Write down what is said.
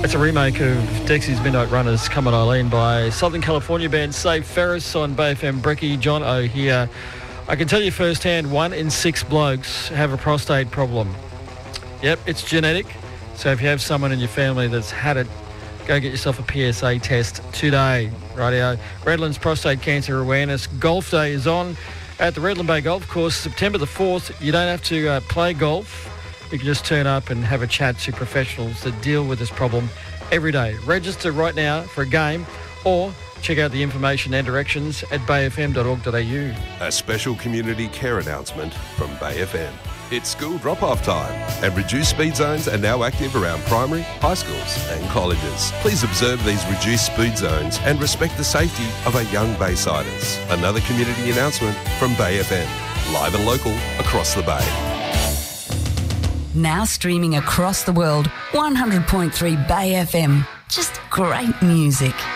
It's a remake of Dexy's Midnight Runners, Come On Eileen by Southern California band Save Ferris on Bay FM. Brecky, John O here. I can tell you firsthand, 1 in 6 blokes have a prostate problem. Yep, it's genetic. So if you have someone in your family that's had it, go get yourself a PSA test today. Rightio. Redlands Prostate Cancer Awareness Golf Day is on at the Redland Bay Golf Course, September the 4th. You don't have to play golf. You can just turn up and have a chat to professionals that deal with this problem every day. Register right now for a game or check out the information and directions at bayfm.org.au. A special community care announcement from Bay FM. It's school drop-off time and reduced speed zones are now active around primary, high schools and colleges. Please observe these reduced speed zones and respect the safety of our young Baysiders. Another community announcement from Bay FM. Live and local across the Bay. Now streaming across the world, 100.3 Bay FM. Just great music.